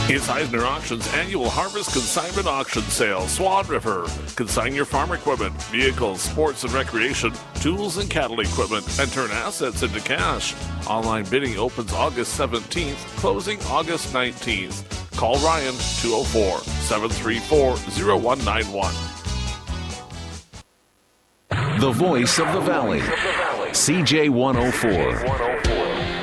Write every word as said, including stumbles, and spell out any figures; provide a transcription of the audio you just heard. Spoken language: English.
It's Eisner Auctions annual Harvest Consignment Auction Sale, Swan River. Consign your farm equipment, vehicles, sports and recreation, tools and cattle equipment, and turn assets into cash. Online bidding opens August seventeenth, closing August nineteenth. Call Ryan, two oh four, seven three four, oh one nine one. The voice of the Valley, C J one oh four.